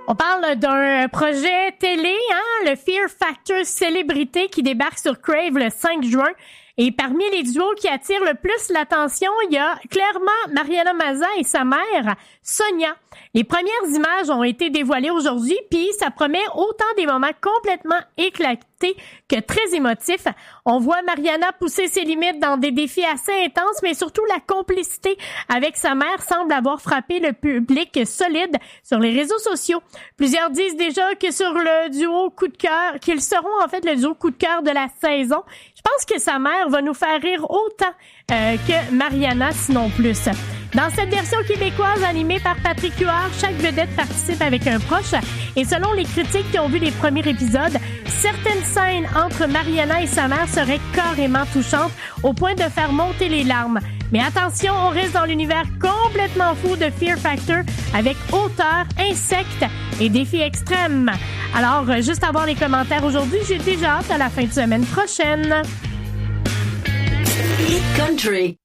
On parle d'un projet télé, le Fear Factor Célébrité qui débarque sur Crave le 5 juin. Et parmi les duos qui attirent le plus l'attention, il y a clairement Mariana Maza et sa mère, Sonia. Les premières images ont été dévoilées aujourd'hui, puis ça promet autant des moments complètement éclatés que très émotifs. On voit Mariana pousser ses limites dans des défis assez intenses, mais surtout la complicité avec sa mère semble avoir frappé le public solide sur les réseaux sociaux. Plusieurs disent déjà que sur le duo coup de cœur, qu'ils seront en fait le duo coup de cœur de la saison. Je pense que sa mère va nous faire rire autant que Mariana, sinon plus. Dans cette version québécoise animée par Patrick Huard, chaque vedette participe avec un proche. Et selon les critiques qui ont vu les premiers épisodes, certaines scènes entre Mariana et sa mère seraient carrément touchantes au point de faire monter les larmes. Mais attention, on reste dans l'univers complètement fou de Fear Factor avec hauteur, insectes et défis extrêmes. Alors, juste avant les commentaires aujourd'hui, j'ai déjà hâte à la fin de semaine prochaine. Hit Country.